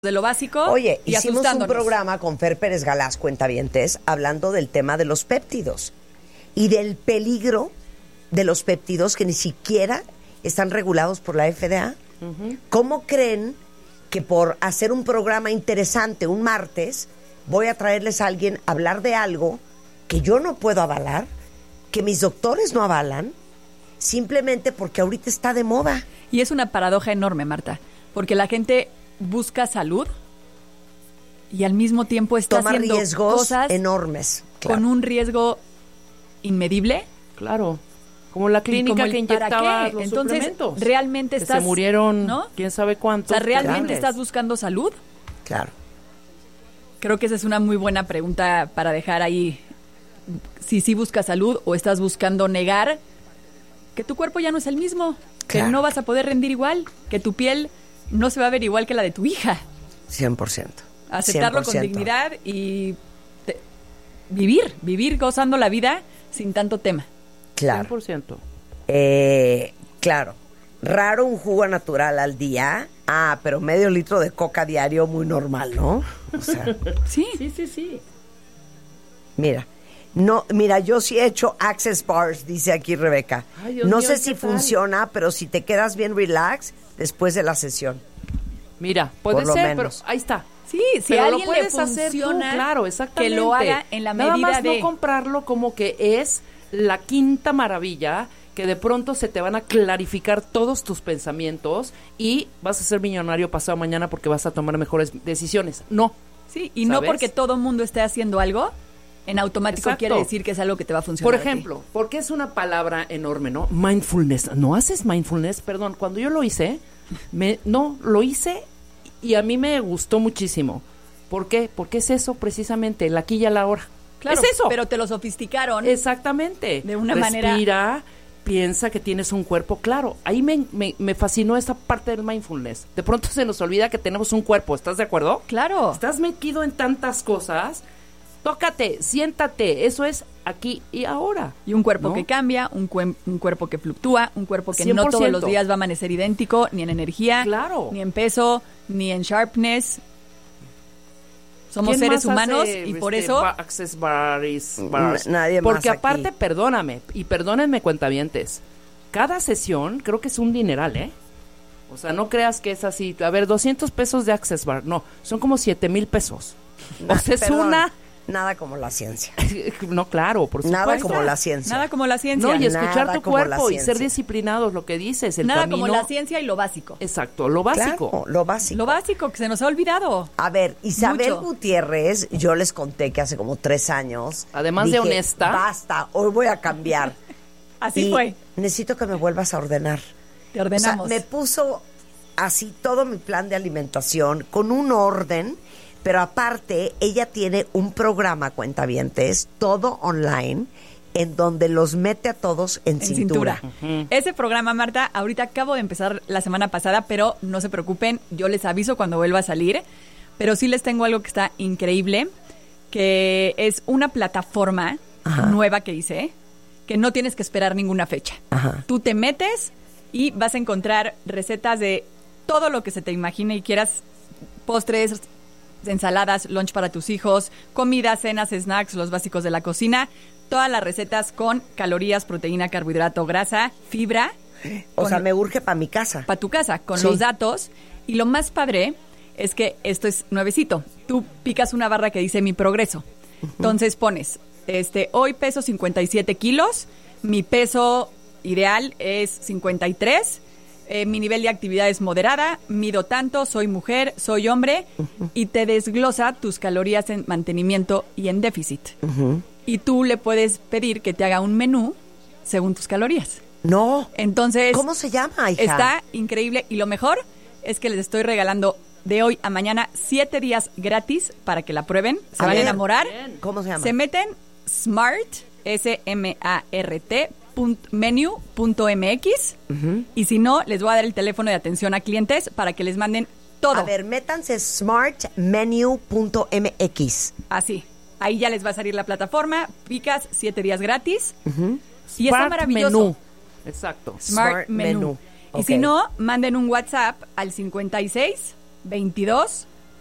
de lo básico. Oye, y hicimos un asustándonos. programa con Fer Pérez Galás, cuentavientes, hablando del tema de los péptidos y del peligro de los péptidos que ni siquiera están regulados por la FDA. ¿Cómo creen que por hacer un programa interesante un martes voy a traerles a alguien a hablar de algo que yo no puedo avalar, que mis doctores no avalan, simplemente porque ahorita está de moda? Y es una paradoja enorme, Marta, porque la gente busca salud y al mismo tiempo está Toma haciendo riesgos cosas enormes, con un riesgo inmedible. Claro. Como la clínica que inyectaba los Entonces, suplementos. realmente que estás... se murieron, ¿no? quién sabe cuántos. O sea, ¿realmente cadáveres. estás buscando salud? Claro. Creo que esa es una muy buena pregunta para dejar ahí. Si sí buscas salud o estás buscando negar que tu cuerpo ya no es el mismo, Claro. que no vas a poder rendir igual, que tu piel no se va a ver igual que la de tu hija. 100%. Aceptarlo con 100%. dignidad y vivir gozando la vida sin tanto tema. Claro. 100%. Claro. Raro un jugo natural al día. Ah, pero medio litro de coca diario, muy normal, ¿no? O sea, Sí. Sí. mira. No, mira, yo sí he hecho Access Bars, dice aquí Rebeca. Ay, Dios no mío, sé ¿qué si tal? funciona, pero si te quedas bien relax después de la sesión. Mira, puede Por lo ser, menos. pero ahí está. Sí, si Pero a lo alguien le puedes hacer tú, funciona, claro, exactamente. que lo haga en la Nada medida más de... no comprarlo como que es la quinta maravilla, que de pronto se te van a clarificar todos tus pensamientos y vas a ser millonario pasado mañana porque vas a tomar mejores decisiones. No. Sí, y no ¿Sabes? porque todo el mundo esté haciendo algo, en automático Exacto. quiere decir que es algo que te va a funcionar. Por a ti. ejemplo, porque es una palabra enorme, ¿no? Mindfulness. ¿No haces mindfulness? Perdón, cuando yo lo hice, lo hice y a mí me gustó muchísimo. ¿Por qué? Porque es eso precisamente, el aquí y el ahora. Claro, es eso. pero te lo sofisticaron. Exactamente. De una manera- Respira, piensa que tienes un cuerpo. Claro, ahí me fascinó esa parte del mindfulness. De pronto se nos olvida que tenemos un cuerpo, ¿estás de acuerdo? Claro. Estás metido en tantas cosas. Tócate, siéntate, eso es aquí y ahora. Y un cuerpo ¿no? que cambia, un cuerpo que fluctúa, un cuerpo que no 100%. todos los días va a amanecer idéntico, ni en energía, Claro. ni en peso, ni en sharpness. Somos ¿Quién seres más humanos hace, y por eso... Access bars. Nadie más Porque aquí. aparte, perdóname, y perdónenme cuentavientes, cada sesión creo que es un dineral, ¿eh? O sea, no creas que es así, a ver, 200 pesos de Access Bar, no, son como 7,000 pesos. O sea, es Perdón, una... Nada como la ciencia. No, claro, por supuesto. Nada como la ciencia. Nada como la ciencia. No, y escuchar Nada tu como la cuerpo y ser ciencia. disciplinados, lo que dices, el Nada camino. como la ciencia y lo básico. Exacto, lo básico. Claro, lo básico. Lo básico que se nos ha olvidado. A ver, Isabel Mucho. Gutiérrez, yo les conté que hace como 3 años. Además de dije, honesta. Basta, hoy voy a cambiar. Así Y fue. necesito que me vuelvas a ordenar. Te ordenamos. O sea, me puso así todo mi plan de alimentación con un orden, pero aparte ella tiene un programa, cuentavientes, todo online, en donde los mete a todos en cintura. Ese programa, Marta, ahorita acabo de empezar la semana pasada, pero no se preocupen, yo les aviso cuando vuelva a salir. Pero sí les tengo algo que está increíble, que es una plataforma Ajá. nueva que hice, que no tienes que esperar ninguna fecha. Ajá. Tú te metes y vas a encontrar recetas de todo lo que se te imagine y quieras, postres, ensaladas, lunch para tus hijos, comidas, cenas, snacks, los básicos de la cocina, todas las recetas con calorías, proteína, carbohidrato, grasa, fibra. O sea, me urge para mi casa. Para tu casa, con Sí. los datos. Y lo más padre es que esto es nuevecito. Tú picas una barra que dice mi progreso. Entonces pones, hoy peso 57 kilos, mi peso ideal es 53, mi nivel de actividad es moderada, mido tanto, soy mujer, soy hombre, y te desglosa tus calorías en mantenimiento y en déficit. Y tú le puedes pedir que te haga un menú según tus calorías. No. Entonces, ¿Cómo se llama, hija? está increíble y lo mejor es que les estoy regalando de hoy a mañana 7 días gratis para que la prueben. Se A van a ver. enamorar. ¿Cómo se llama? Se meten smart, smart.menu.mx y si no, les voy a dar el teléfono de atención a clientes para que les manden todo. A ver, métanse smartmenu.mx. Así. Ahí ya les va a salir la plataforma, picas 7 días gratis y está Smart maravilloso. Menú. Exacto. Smart Menú. Y si Ok. no, manden un WhatsApp al 56 22